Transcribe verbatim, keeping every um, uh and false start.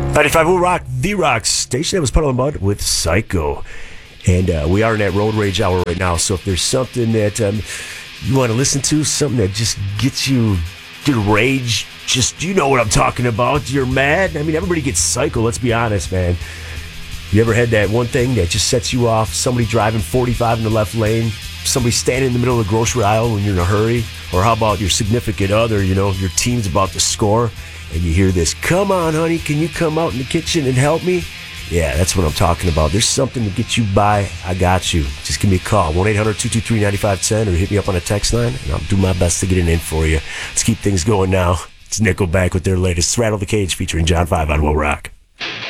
ninety-five Will Rock, the rock station. That was Puddle of Mud with Psycho. And uh, we are in that road rage hour right now, so if there's something that um, you want to listen to, something that just gets you to rage, just, you know what I'm talking about, you're mad. I mean, everybody gets psycho, let's be honest, man. You ever had that one thing that just sets you off? Somebody driving forty-five in the left lane, somebody standing in the middle of the grocery aisle when you're in a hurry, or how about your significant other, you know, your team's about to score, and you hear this, come on, honey, can you come out in the kitchen and help me? Yeah, that's what I'm talking about. There's something to get you by. I got you. Just give me a call, one eight hundred two two three nine five one zero, or hit me up on a text line, and I'll do my best to get it in for you. Let's keep things going now. It's Nickelback with their latest Rattle the Cage featuring John five on Will Rock.